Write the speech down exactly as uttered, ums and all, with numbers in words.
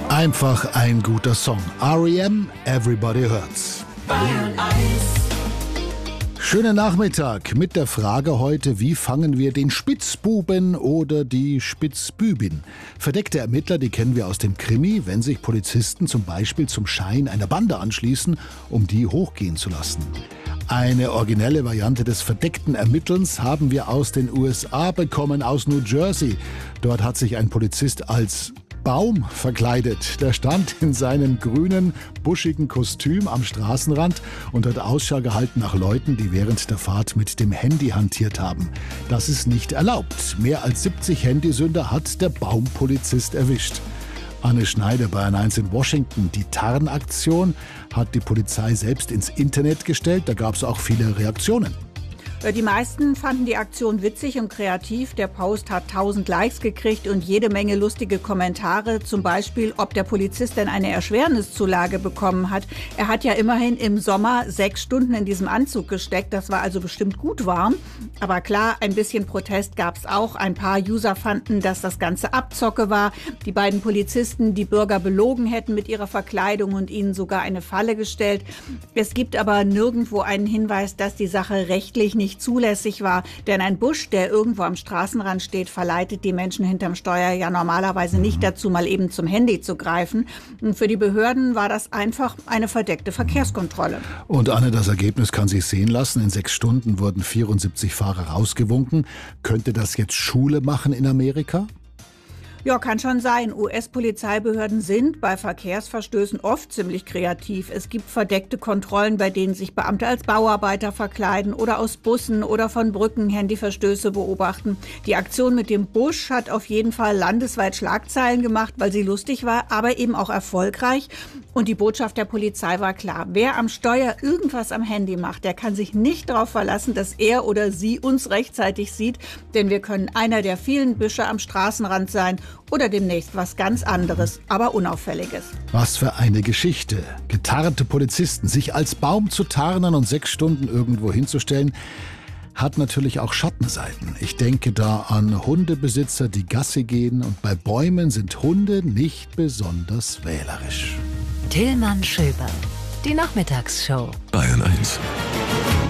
Einfach ein guter Song. R E M, Everybody Hurts. Bayern eins. Schönen Nachmittag mit der Frage heute, wie fangen wir den Spitzbuben oder die Spitzbübin? Verdeckte Ermittler, die kennen wir aus dem Krimi, wenn sich Polizisten zum Beispiel zum Schein einer Bande anschließen, um die hochgehen zu lassen. Eine originelle Variante des verdeckten Ermittelns haben wir aus den U S A bekommen, aus New Jersey. Dort hat sich ein Polizist als Baum verkleidet. Der stand in seinem grünen, buschigen Kostüm am Straßenrand und hat Ausschau gehalten nach Leuten, die während der Fahrt mit dem Handy hantiert haben. Das ist nicht erlaubt. Mehr als siebzig Handysünder hat der Baumpolizist erwischt. Anne Schneider, Bayern eins in Washington. Die Tarnaktion hat die Polizei selbst ins Internet gestellt. Da gab es auch viele Reaktionen. Die meisten fanden die Aktion witzig und kreativ. Der Post hat tausend Likes gekriegt und jede Menge lustige Kommentare. Zum Beispiel, ob der Polizist denn eine Erschwerniszulage bekommen hat. Er hat ja immerhin im Sommer sechs Stunden in diesem Anzug gesteckt. Das war also bestimmt gut warm. Aber klar, ein bisschen Protest gab es auch. Ein paar User fanden, dass das Ganze Abzocke war. Die beiden Polizisten die Bürger belogen hätten mit ihrer Verkleidung und ihnen sogar eine Falle gestellt. Es gibt aber nirgendwo einen Hinweis, dass die Sache rechtlich nicht zulässig war, denn ein Busch, der irgendwo am Straßenrand steht, verleitet die Menschen hinterm Steuer ja normalerweise nicht dazu, mal eben zum Handy zu greifen. Und für die Behörden war das einfach eine verdeckte Verkehrskontrolle. Und Anne, das Ergebnis kann sich sehen lassen. In sechs Stunden wurden vierundsiebzig Fahrer rausgewunken. Könnte das jetzt Schule machen in Amerika? Ja, kann schon sein. U S-Polizeibehörden sind bei Verkehrsverstößen oft ziemlich kreativ. Es gibt verdeckte Kontrollen, bei denen sich Beamte als Bauarbeiter verkleiden oder aus Bussen oder von Brücken Handyverstöße beobachten. Die Aktion mit dem Busch hat auf jeden Fall landesweit Schlagzeilen gemacht, weil sie lustig war, aber eben auch erfolgreich. Und die Botschaft der Polizei war klar. Wer am Steuer irgendwas am Handy macht, der kann sich nicht darauf verlassen, dass er oder sie uns rechtzeitig sieht. Denn wir können einer der vielen Büsche am Straßenrand sein oder demnächst was ganz anderes, aber Unauffälliges. Was für eine Geschichte. Getarnte Polizisten, sich als Baum zu tarnen und sechs Stunden irgendwo hinzustellen, hat natürlich auch Schattenseiten. Ich denke da an Hundebesitzer, die Gassi gehen, und bei Bäumen sind Hunde nicht besonders wählerisch. Tillmann Schöber, die Nachmittagsshow. Bayern eins.